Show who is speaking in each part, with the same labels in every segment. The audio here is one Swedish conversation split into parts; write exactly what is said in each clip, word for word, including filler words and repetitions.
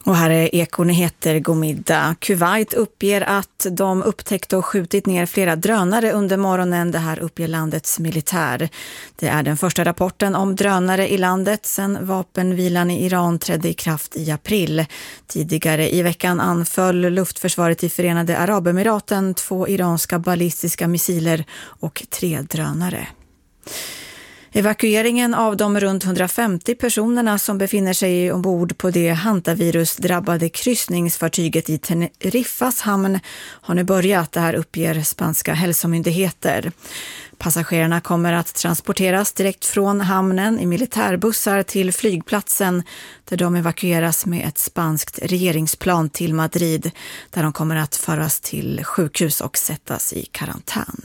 Speaker 1: Och här är Ekonyheter, god middag. Kuwait uppger att de upptäckt och skjutit ner flera drönare under morgonen. Det här uppger landets militär. Det är den första rapporten om drönare i landet sedan vapenvilan i Iran trädde i kraft i april. Tidigare i veckan anföll luftförsvaret i Förenade Arabemiraten två iranska ballistiska missiler och tre drönare. Evakueringen av de runt hundrafemtio personerna som befinner sig ombord på det hantavirus-drabbade kryssningsfartyget i Teneriffas hamn har nu börjat. Det här uppger spanska hälsomyndigheter. Passagerarna kommer att transporteras direkt från hamnen i militärbussar till flygplatsen där de evakueras med ett spanskt regeringsplan till Madrid där de kommer att föras till sjukhus och sättas i karantän.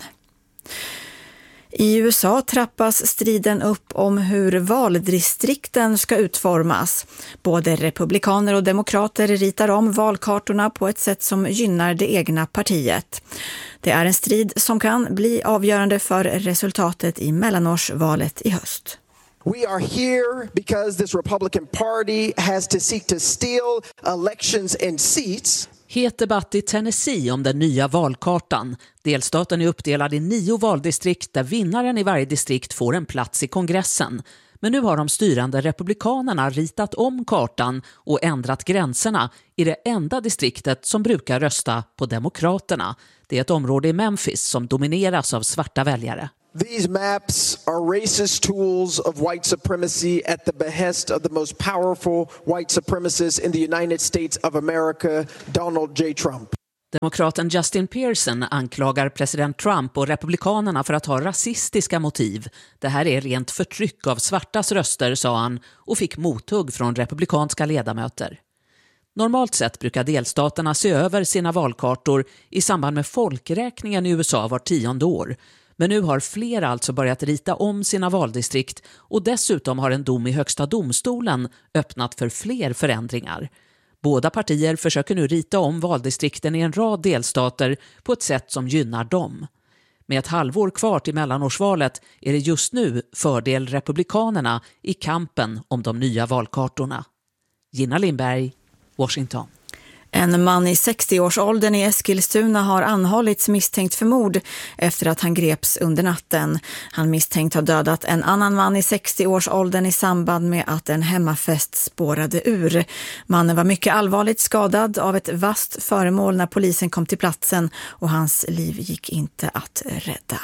Speaker 1: I U S A trappas striden upp om hur valdistrikten ska utformas. Både republikaner och demokrater ritar om valkartorna på ett sätt som gynnar det egna partiet. Det är en strid som kan bli avgörande för resultatet i mellanårsvalet i höst.
Speaker 2: We are here because this Republican Party has to seek to steal elections and seats.
Speaker 3: Het debatt i Tennessee om den nya valkartan. Delstaten är uppdelad i nio valdistrikt där vinnaren i varje distrikt får en plats i kongressen. Men nu har de styrande republikanerna ritat om kartan och ändrat gränserna i det enda distriktet som brukar rösta på demokraterna. Det är ett område i Memphis som domineras av svarta väljare.
Speaker 2: These maps are racist tools of white supremacy at the behest of the most powerful white supremacist in the United States of America, Donald J. Trump.
Speaker 3: Demokraten Justin Pearson anklagar president Trump och republikanerna för att ha rasistiska motiv. Det här är rent förtryck av svartas röster, sa han, och fick mothugg från republikanska ledamöter. Normalt sett brukar delstaterna se över sina valkartor i samband med folkräkningen i U S A var tionde år. Men nu har fler alltså börjat rita om sina valdistrikt och dessutom har en dom i högsta domstolen öppnat för fler förändringar. Båda partier försöker nu rita om valdistrikten i en rad delstater på ett sätt som gynnar dem. Med ett halvår kvar till mellanårsvalet är det just nu fördel republikanerna i kampen om de nya valkartorna. Gina Lindberg, Washington.
Speaker 1: En man i sextio-årsåldern i Eskilstuna har anhållits misstänkt för mord efter att han greps under natten. Han misstänkt har dödat en annan man i sextio-årsåldern i samband med att en hemmafest spårade ur. Mannen var mycket allvarligt skadad av ett vasst föremål när polisen kom till platsen och hans liv gick inte att rädda.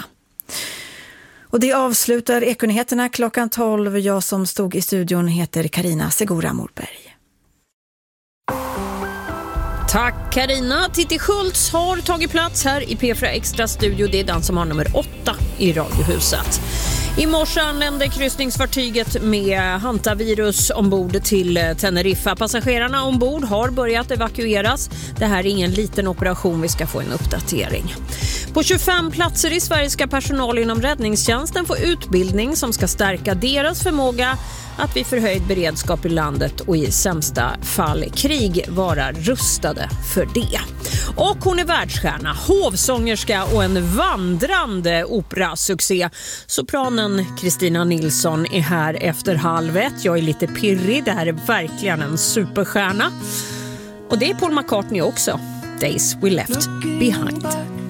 Speaker 1: Och det avslutar Ekonyheterna klockan tolv. Jag som stod i studion heter Carina Segura Morberg.
Speaker 4: Tack Carina. Titti Schultz har tagit plats här i P fyra Extra studio. Det är den som har nummer åtta i Radiohuset. I morse anlände kryssningsfartyget med hantavirus ombord till Teneriffa. Passagerarna ombord har börjat evakueras. Det här är ingen liten operation, vi ska få en uppdatering. På tjugofem platser i Sverige ska personal inom räddningstjänsten få utbildning som ska stärka deras förmåga att vid förhöjd beredskap i landet och i sämsta fall krig vara rustade för det. Och hon är världsstjärna, hovsångerska och en vandrande operasuccé. Sopranen Kristina Nilsson är här efter halv ett. Jag är lite pirrig, det här är verkligen en superstjärna. Och det är Paul McCartney också. Days We Left Behind.